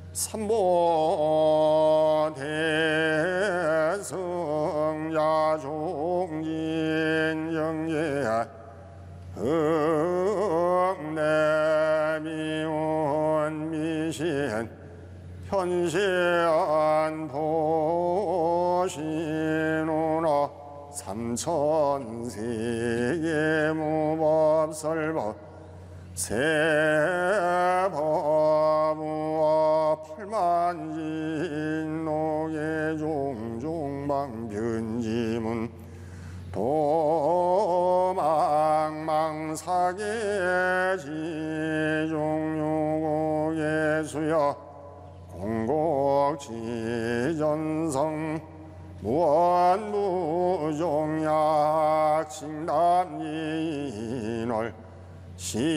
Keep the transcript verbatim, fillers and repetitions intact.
삼보 대성야 종진 영예 흑내미운 미신 현시안 보시노나 삼천세계 무법설법 세법무와 팔만진록의 종종방변지문 도망망사계 지종유곡의 수여 공곡지전성 무언무종약 칭담인월 시